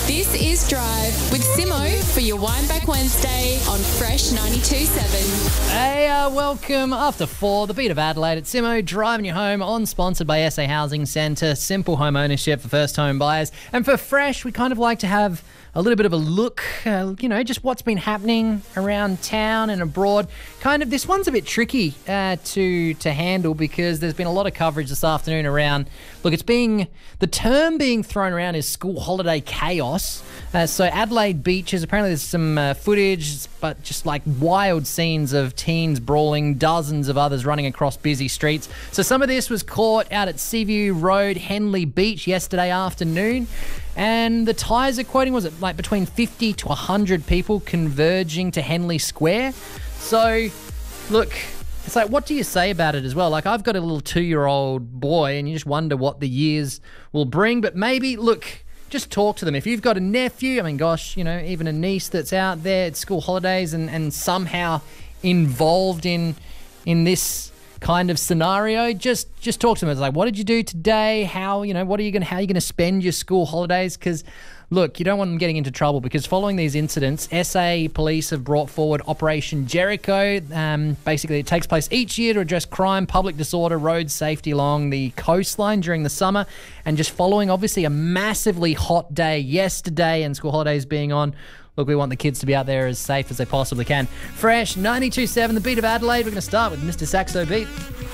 This is Drive with Simo for your Wineback Wednesday on Fresh 92.7. Hey, welcome after 4, the beat of Adelaide at Simo, driving you home on, sponsored by SA Housing Centre, simple home ownership for first home buyers. And for Fresh, we kind of like to have a little bit of a look, just what's been happening around town and abroad. Kind of, this one's a bit tricky to handle because there's been a lot of coverage this afternoon around, the term being thrown around is school holiday chaos. So Adelaide beaches, apparently there's some footage, but just like wild scenes of teens brawling, dozens of others running across busy streets. So some of this was caught out at Seaview Road, Henley Beach yesterday afternoon. And the Tigers are quoting, was it like between 50 to 100 people converging to Henley Square? So, look, it's like, what do you say about it as well? Like, I've got a little 2-year-old boy and you just wonder what the years will bring. But maybe, look, just talk to them. If you've got a nephew, even a niece that's out there at school holidays and somehow involved in this kind of scenario, just talk to them. It's like, what did you do today? How are you going to spend your school holidays? Because look, you don't want them getting into trouble, because following these incidents, SA police have brought forward Operation Jericho. Basically, it takes place each year to address crime, public disorder, road safety along the coastline during the summer. And just following, obviously, a massively hot day yesterday and school holidays being on, look, we want the kids to be out there as safe as they possibly can. Fresh 92.7, the beat of Adelaide. We're going to start with Mr. Saxo Beat.